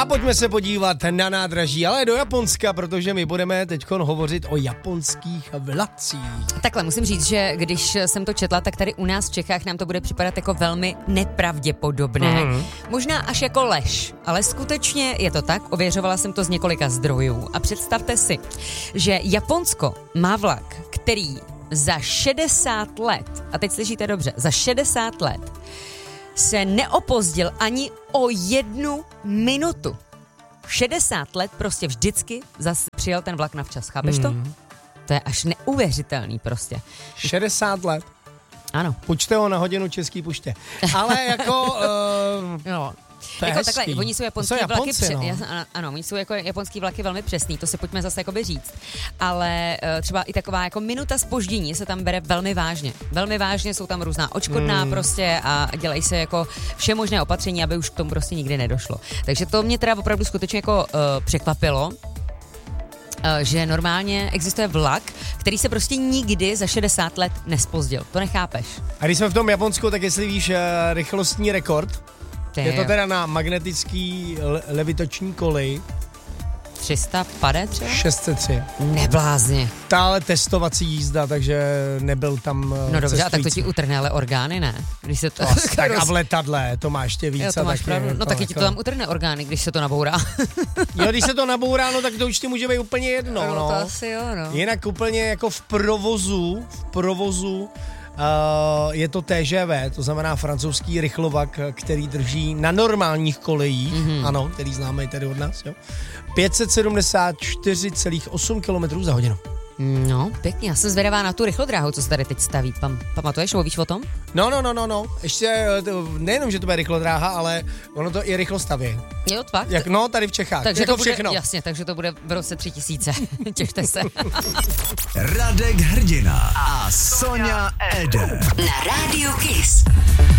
A pojďme se podívat na nádraží, ale do Japonska, protože my budeme teďkon hovořit o japonských vlacích. Takhle musím říct, že když jsem to četla, tak tady u nás v Čechách nám to bude připadat jako velmi nepravděpodobné. Možná až jako lež, ale skutečně je to tak, ověřovala jsem to z několika zdrojů. A představte si, že Japonsko má vlak, který za 60 let, a teď slyšíte dobře, za 60 let se neopozdil ani o 1 minutu. 60 let prostě vždycky zase přijel ten vlak navčas, chápeš to? To je až neuvěřitelný prostě. 60 let. Ano. Půjčte ho na hodinu Český poště. Ale jako... Jo. To je jako hezký. takhle, oni jsou japonský to jsou vlaky, Japonci, ano, oni jsou jako japonský vlaky velmi přesný, to si pojďme zase jakoby říct. Ale třeba i taková jako minuta zpoždění se tam bere velmi vážně. Velmi vážně, jsou tam různá odškodná prostě a dělají se jako vše možné opatření, aby už k tomu prostě nikdy nedošlo. Takže to mě teda opravdu skutečně jako překvapilo, že normálně existuje vlak, který se prostě nikdy za 60 let nespozdil. To nechápeš. A když jsme v tom Japonsku, tak jestli víš rychlostní rekord, je to teda na magnetický levitační koleji. 350 třeba? 603. Neblázně. Tále testovací jízda, takže nebyl tam No dobře, cestující. a tak to ti utrhne, ale orgány ne? Když se to tak a v letadle, to má ještě víc. Jo, to máš pravdu. No taky ti to tam utrhne orgány, když se to nabourá. Jo, když se to nabourá, no tak to už ti může být úplně jedno. No, to asi jo, no. Jinak úplně jako v provozu je to TGV, to znamená francouzský rychlovak, který drží na normálních kolejích, ano, který známe i tady od nás, jo, 574,8 km za hodinu. No, pěkně, já jsem zvědavá na tu rychlodráhu, co se tady teď staví. Pamatuješ, víš o tom? No. Ještě nejenom, že to bude rychlodráha, ale ono to i rychlo staví. Jo, fakt? No, tady v Čechách. Takže jako to bude, všechno. jasně, takže to bude v roce 3000. Těšte se. Radek Hrdina a Sonja Eder. Na Rádiu Kiss.